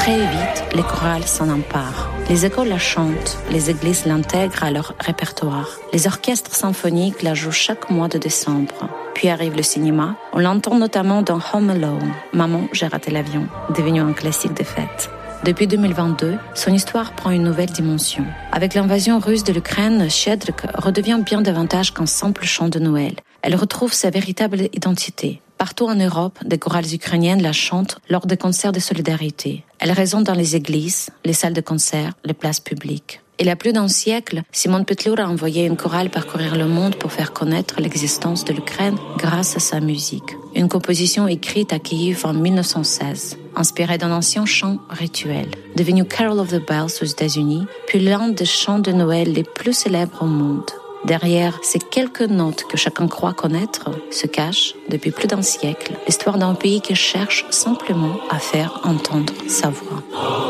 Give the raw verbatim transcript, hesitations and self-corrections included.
Très vite, les chorales s'en emparent. Les écoles la chantent, les églises l'intègrent à leur répertoire. Les orchestres symphoniques la jouent chaque mois de décembre. Puis arrive le cinéma. On l'entend notamment dans Home Alone, Maman, j'ai raté l'avion, devenu un classique des fêtes. Depuis deux mille vingt-deux, son histoire prend une nouvelle dimension. Avec l'invasion russe de l'Ukraine, Щедрик redevient bien davantage qu'un simple chant de Noël. Elle retrouve sa véritable identité. Partout en Europe, des chorales ukrainiennes la chantent lors des concerts de solidarité. Elle résonne dans les églises, les salles de concert, les places publiques. Il y a plus d'un siècle, Simon Petlura a envoyé une chorale parcourir le monde pour faire connaître l'existence de l'Ukraine grâce à sa musique. Une composition écrite à Kiev en dix-neuf cent seize, inspirée d'un ancien chant rituel, devenu Carol of the Bells aux États-Unis, puis l'un des chants de Noël les plus célèbres au monde. Derrière ces quelques notes que chacun croit connaître, se cache, depuis plus d'un siècle, l'histoire d'un pays qui cherche simplement à faire entendre sa voix.